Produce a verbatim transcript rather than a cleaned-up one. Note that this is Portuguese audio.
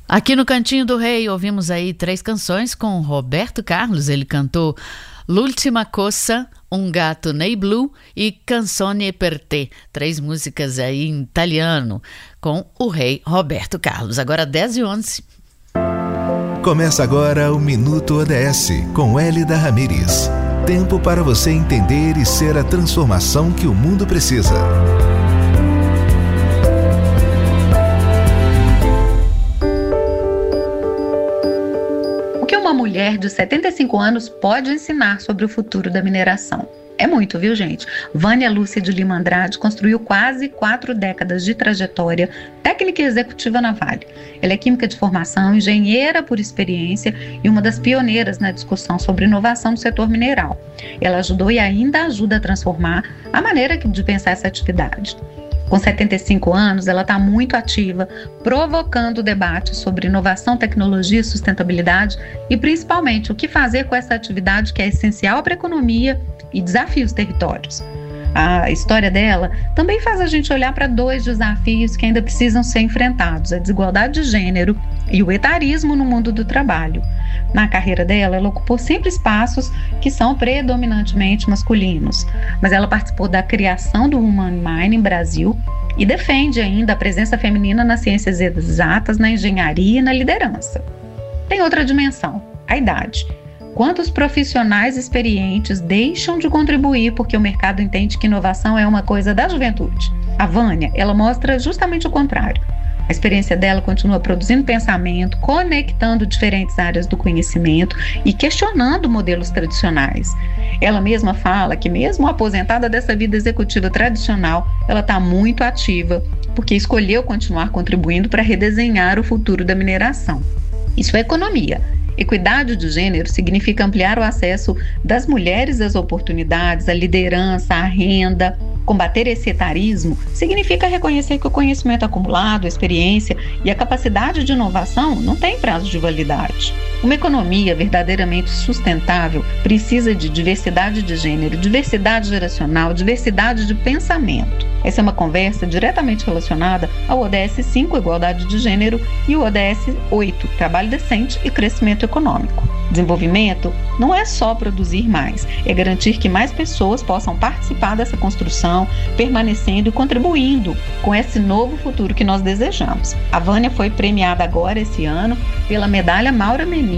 Aqui no Cantinho do Rei ouvimos aí três canções com Roberto Carlos. Ele cantou L'ultima cosa, Um gato nei blu e Canzone per te. Três músicas aí em italiano com o rei Roberto Carlos. Agora dez e onze. Começa agora o Minuto O D S com Hélida Ramírez. Tempo para você entender e ser a transformação que o mundo precisa. Uma mulher de setenta e cinco anos pode ensinar sobre o futuro da mineração. É muito, viu, gente? Vânia Lúcia de Lima Andrade construiu quase quatro décadas de trajetória técnica e executiva na Vale. Ela é química de formação, engenheira por experiência e uma das pioneiras na discussão sobre inovação no setor mineral. Ela ajudou e ainda ajuda a transformar a maneira de pensar essa atividade. Com setenta e cinco anos, ela está muito ativa, provocando debate sobre inovação, tecnologia e sustentabilidade e, principalmente, o que fazer com essa atividade que é essencial para a economia e desafia os territórios. A história dela também faz a gente olhar para dois desafios que ainda precisam ser enfrentados: a desigualdade de gênero e o etarismo no mundo do trabalho. Na carreira dela, ela ocupou sempre espaços que são predominantemente masculinos, mas ela participou da criação do Human Mining Brasil e defende ainda a presença feminina nas ciências exatas, na engenharia e na liderança. Tem outra dimensão: a idade. Quantos profissionais experientes deixam de contribuir porque o mercado entende que inovação é uma coisa da juventude? A Vânia, ela mostra justamente o contrário. A experiência dela continua produzindo pensamento, conectando diferentes áreas do conhecimento e questionando modelos tradicionais. Ela mesma fala que, mesmo aposentada dessa vida executiva tradicional, ela está muito ativa porque escolheu continuar contribuindo para redesenhar o futuro da mineração. Isso é economia. Equidade de gênero significa ampliar o acesso das mulheres às oportunidades, à liderança, à renda. Combater esse etarismo significa reconhecer que o conhecimento acumulado, a experiência e a capacidade de inovação não têm prazo de validade. Uma economia verdadeiramente sustentável precisa de diversidade de gênero, diversidade geracional, diversidade de pensamento. Essa é uma conversa diretamente relacionada ao O D S cinco, Igualdade de Gênero, e o O D S oito, Trabalho Decente e Crescimento Econômico. Desenvolvimento não é só produzir mais, é garantir que mais pessoas possam participar dessa construção, permanecendo e contribuindo com esse novo futuro que nós desejamos. A Vânia foi premiada agora esse ano pela medalha Maura Menin